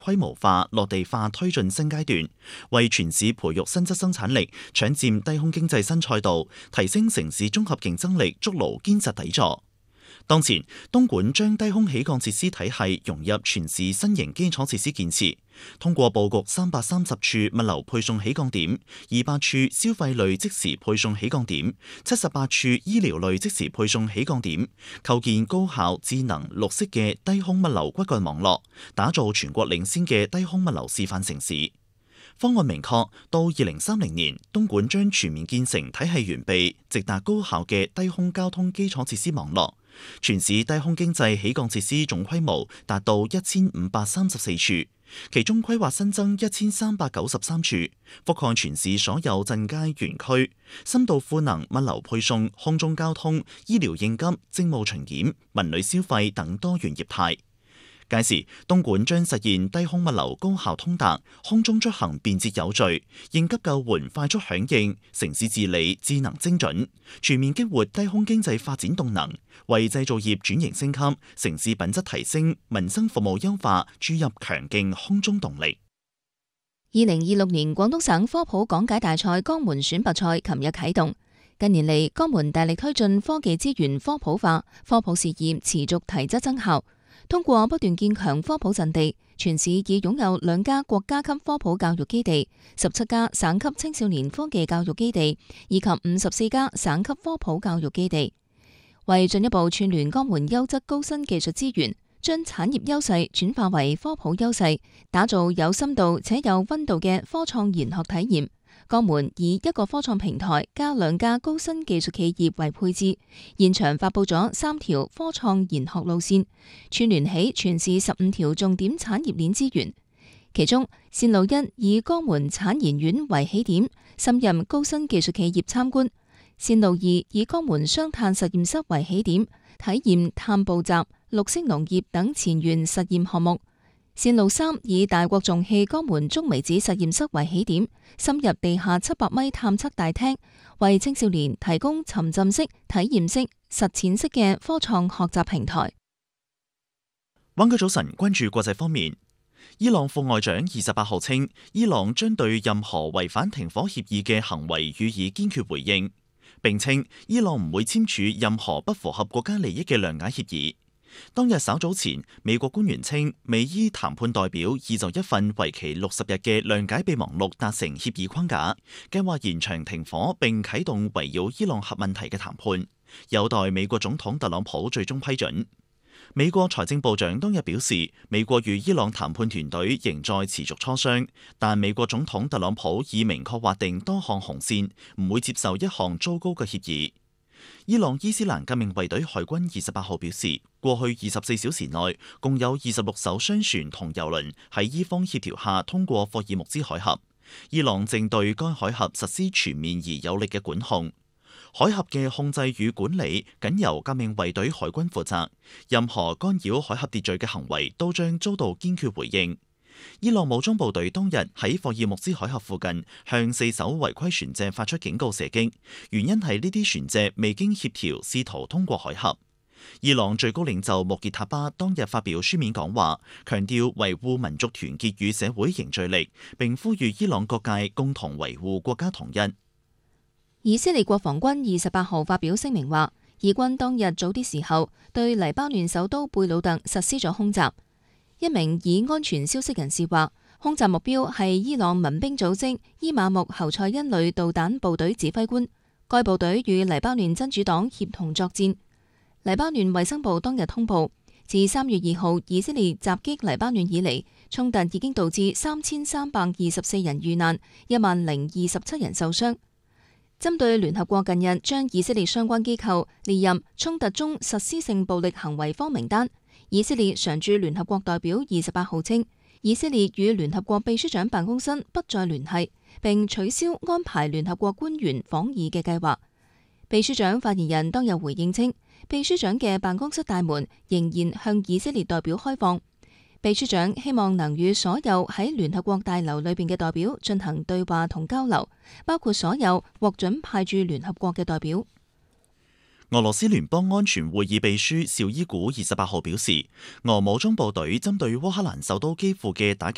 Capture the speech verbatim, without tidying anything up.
規模化、落地化推進新階段，為全市培育新質生產力、搶佔低空經濟新賽道、提升城市綜合競爭力築牢堅實底座。當前，東莞將低空起降設施體系融入全市新型基礎設施建設，通過佈局三百三十處物流配送起降點、二百處消費類即時配送起降點、七十八處醫療類即時配送起降點，構建高效、智能、綠色嘅低空物流骨幹網絡，打造全國領先嘅低空物流示範城市。方案明確，到二零三零年，東莞將全面建成體系完備、直達高效嘅低空交通基礎設施網絡。全市低空經濟起降設施總規模達到一千五百三十四處，其中規劃新增一千三百九十三處，覆蓋全市所有鎮街園區，深度賦能物流配送、空中交通、醫療應急、政務巡檢、文旅消費等多元業態。屆時，東莞將實現低空物流高效通達、空中出行便捷有序、應急救援快速響應、城市治理智能精準，全面激活低空經濟發展動能，為製造業轉型升級、城市品質提升、民生服務優化注入強勁空中動力。 二零二六年廣東省科普講解大賽江門選拔賽琴日啟動。近年嚟，江門大力推進科技資源科普化，科普事業持續提質增效。通過不斷建強科普陣地，全市已擁有兩家國家級科普教育基地、十七家省級青少年科技教育基地以及五十四家省級科普教育基地。為進一步串聯江門優質高新技術資源，將產業優勢轉化為科普優勢，打造有深度且有溫度嘅科創研學體驗。江門以一個科創平台加兩家高新技術企業為配置，現場發佈咗三條科創研學路線，串聯起全市十五條重點產業鏈資源。其中，線路一以江門產研院為起點，深入高新技術企業參觀；線路二以江門雙碳實驗室為起點，體驗碳捕集、綠色農業等前沿實驗項目。線路三以大國重器江門中微子實驗室為起點，深入地下七百米探測大廳，為青少年提供沉浸式、體驗式、實踐式嘅科創學習平台。 灣區早晨關注國際方面，伊朗副外長二十八號稱，伊朗將對任何違反停火協議嘅行為予以堅決回應，並稱伊朗唔會簽署任何不符合國家利益嘅諒解協議。當日稍早前，美國官員稱，美伊談判代表已就一份為期六十日嘅諒解備忘錄達成協議框架，計劃延長停火並啟動圍繞伊朗核問題嘅談判，有待美國總統特朗普最終批准。美國財政部長當日表示，美國與伊朗談判團隊仍在持續磋商，但美國總統特朗普已明確劃定多項紅線，唔會接受一項糟糕嘅協議。伊朗伊斯蘭革命衛隊海軍二十八號表示，過去二十四小時內，共有二十六艘商船同油輪喺伊方協調下通過霍爾木茲海峽。伊朗正對該海峽實施全面而有力嘅管控。海峽嘅控制與管理僅由革命衛隊海軍負責，任何干擾海峽秩序嘅行為都將遭到堅決回應。伊朗武裝部隊當日喺霍爾木茲海峽附近向四艘違規船隻發出警告射擊，原因係呢啲船隻未經協調試圖通過海峽。伊朗最高領袖穆傑塔巴當日發表書面講話，強調維護民族團結與社會凝聚力，並呼籲伊朗各界共同維護國家統一。 以色列國防軍二十八號發表聲明話，以軍當日早啲時候對黎巴嫩首都貝魯特實施咗空襲。一名以安全消息人士話，空襲目標係伊朗民兵組織伊馬木侯賽因旅導彈部隊指揮官，該部隊與黎巴嫩真主黨協同作戰。黎巴嫩衛生部當日通報，自三月二號以色列襲擊黎巴嫩以嚟，衝突已經導致三千三百二十四人遇難，一萬零二十七人受傷。針對聯合國近日將以色列相關機構列入衝突中實施性暴力行為荒名單，以色列常駐聯合國代表二十八號稱，以色列與聯合國秘書長辦公室不再聯繫，並取消安排聯合國官員訪意嘅計劃。秘書長發言人當日回應稱，秘書長嘅辦公室大門仍然向以色列代表開放。秘書長希望能與所有喺聯合國大樓裏邊嘅代表進行對話同交流，包括所有獲准派駐聯合國嘅代表。 俄羅斯聯邦安全會議秘書紹伊古二十八號表示，俄武裝部隊針對烏克蘭首都基輔嘅打擊